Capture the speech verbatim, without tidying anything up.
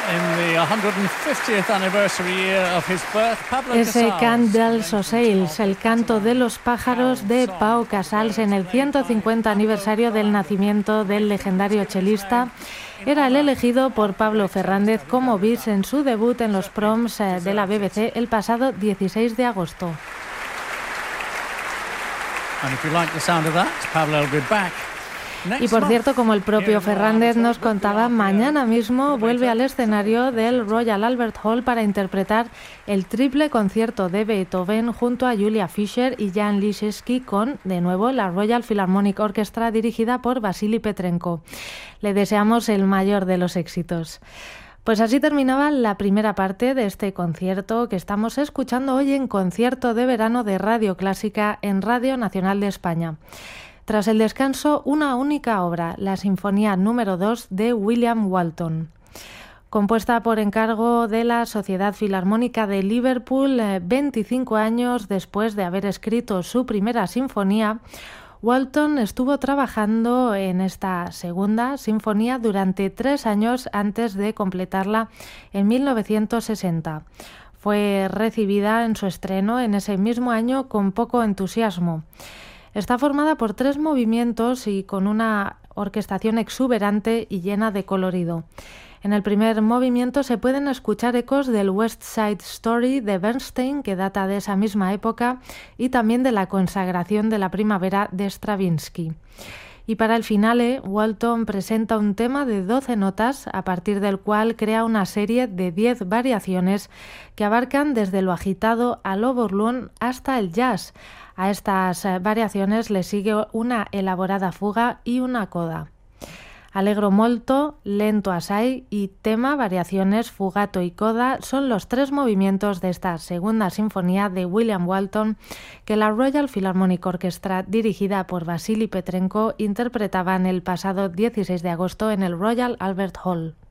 Ese Cant dels ocells, el canto de los pájaros de Pau Casals en el ciento cincuenta aniversario del nacimiento del legendario chelista, era el elegido por Pablo Fernández como bis en su debut en los proms de la B B C el pasado dieciséis de agosto. Y por cierto, como el propio Fernández nos contaba, mañana mismo vuelve al escenario del Royal Albert Hall para interpretar el triple concierto de Beethoven junto a Julia Fischer y Jan Liszewski con, de nuevo, la Royal Philharmonic Orchestra dirigida por Vasily Petrenko. Le deseamos el mayor de los éxitos. Pues así terminaba la primera parte de este concierto que estamos escuchando hoy en Concierto de Verano de Radio Clásica en Radio Nacional de España. Tras el descanso, una única obra, la Sinfonía número dos de William Walton. Compuesta por encargo de la Sociedad Filarmónica de Liverpool, veinticinco años después de haber escrito su primera sinfonía, Walton estuvo trabajando en esta segunda sinfonía durante tres años antes de completarla en mil novecientos sesenta. Fue recibida en su estreno en ese mismo año con poco entusiasmo. Está formada por tres movimientos y con una orquestación exuberante y llena de colorido. En el primer movimiento se pueden escuchar ecos del West Side Story de Bernstein, que data de esa misma época, y también de la consagración de la primavera de Stravinsky. Y para el finale, Walton presenta un tema de doce notas, a partir del cual crea una serie de diez variaciones que abarcan desde lo agitado a lo burlón hasta el jazz. A estas variaciones le sigue una elaborada fuga y una coda. Allegro molto, lento assai y tema, variaciones, fugato y coda son los tres movimientos de esta segunda sinfonía de William Walton que la Royal Philharmonic Orchestra, dirigida por Vasily Petrenko, interpretaban el pasado dieciséis de agosto en el Royal Albert Hall.